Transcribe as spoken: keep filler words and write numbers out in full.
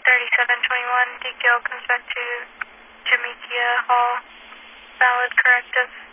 thirty-seven twenty-one, D G I L comes back to Jamekia Hall, valid corrective.